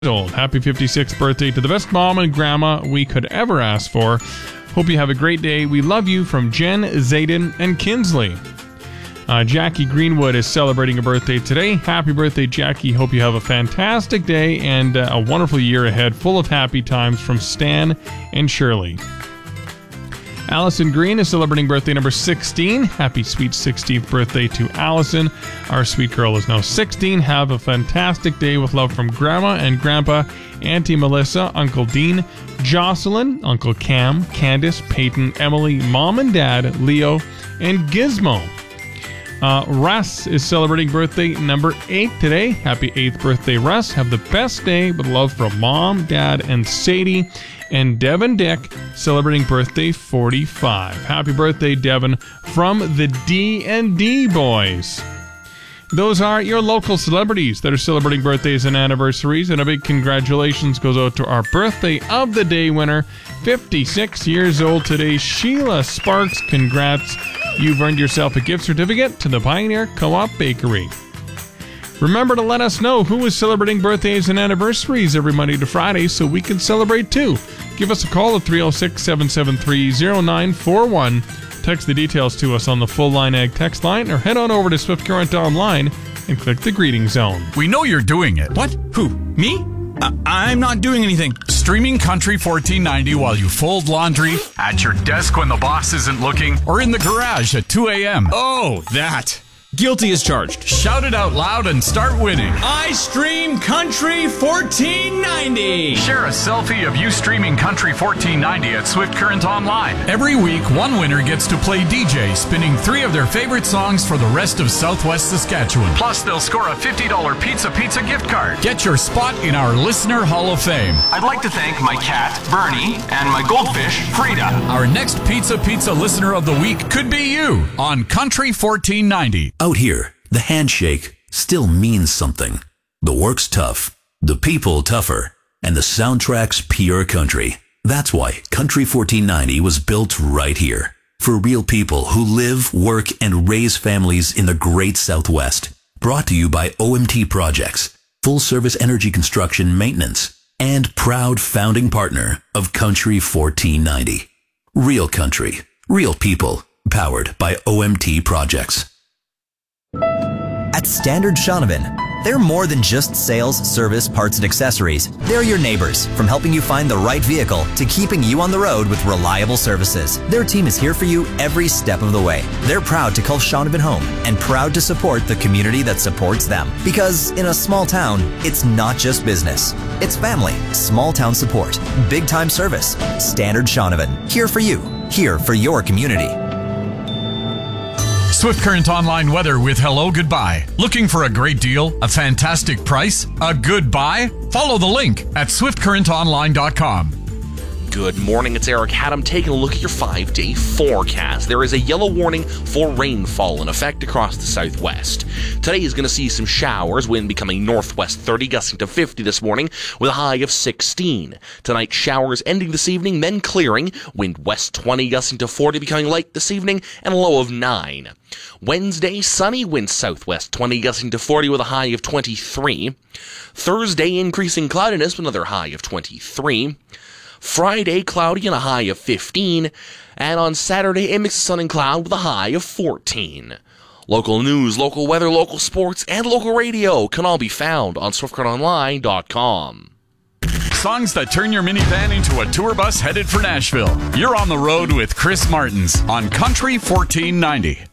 old. Happy 56th birthday to the best mom and grandma we could ever ask for. Hope you have a great day. We love you from Jen, Zayden, and Kinsley. Jackie Greenwood is celebrating a birthday today. Happy birthday, Jackie. Hope you have a fantastic day and a wonderful year ahead, full of happy times from Stan and Shirley. Allison Green is celebrating birthday number 16. Happy sweet 16th birthday to Allison. Our sweet girl is now 16. Have a fantastic day with love from Grandma and Grandpa, Auntie Melissa, Uncle Dean, Jocelyn, Uncle Cam, Candace, Peyton, Emily, Mom and Dad, Leo, and Gizmo. Russ is celebrating birthday number 8 today. Happy 8th birthday, Russ. Have the best day with love from Mom, Dad, and Sadie. And Devin Dick celebrating birthday 45. Happy birthday, Devin, from the D&D Boys. Those are your local celebrities that are celebrating birthdays and anniversaries, and a big congratulations goes out to our birthday of the day winner, 56 years old today, Sheila Sparks. Congrats. You've earned yourself a gift certificate to the Pioneer Co-op Bakery. Remember to let us know who is celebrating birthdays and anniversaries every Monday to Friday so we can celebrate too. Give us a call at 306-773-0941. Text the details to us on the Full Line Ag text line or head on over to Swift Current Online and click the greeting zone. We know you're doing it. What? Who? Me? I'm not doing anything. Streaming Country 1490 while you fold laundry, at your desk when the boss isn't looking, or in the garage at 2 a.m. Oh, that. Guilty as charged. Shout it out loud and start winning. I stream Country 1490. Share a selfie of you streaming Country 1490 at Swift Current Online. Every week, one winner gets to play DJ, spinning 3 of their favorite songs for the rest of Southwest Saskatchewan. Plus, they'll score a $50 Pizza gift card. Get your spot in our Listener Hall of Fame. I'd like to thank my cat, Bernie, and my goldfish, Frida. Our next Pizza Listener of the Week could be you on Country 1490. Out here, the handshake still means something. The work's tough, the people tougher, and the soundtrack's pure country. That's why Country 1490 was built right here. For real people who live, work, and raise families in the great Southwest. Brought to you by OMT Projects, full-service energy construction maintenance, and proud founding partner of Country 1490. Real country, real people, powered by OMT Projects. At Standard Shaunavon, they're more than just sales, service, parts, and accessories. They're your neighbors, from helping you find the right vehicle to keeping you on the road with reliable services. Their team is here for you every step of the way. They're proud to call Shaunavon home and proud to support the community that supports them. Because in a small town, it's not just business. It's family, small town support, big time service. Standard Shaunavon, here for you, here for your community. Swift Current Online weather with Hello Goodbye. Looking for a great deal? A fantastic price? A good buy? Follow the link at swiftcurrentonline.com. Good morning, it's Eric Haddam taking a look at your 5-day forecast. There is a yellow warning for rainfall in effect across the southwest. Today is going to see some showers, wind becoming northwest 30, gusting to 50 this morning with a high of 16. Tonight, showers ending this evening, then clearing, wind west 20, gusting to 40, becoming light this evening, and a low of 9. Wednesday, sunny, wind southwest 20, gusting to 40 with a high of 23. Thursday, increasing cloudiness with another high of 23. Friday, cloudy and a high of 15. And on Saturday, a mix of sun and cloud with a high of 14. Local news, local weather, local sports, and local radio can all be found on SwiftCurrentOnline.com. Songs that turn your minivan into a tour bus headed for Nashville. You're on the road with Chris Martins on Country 1490.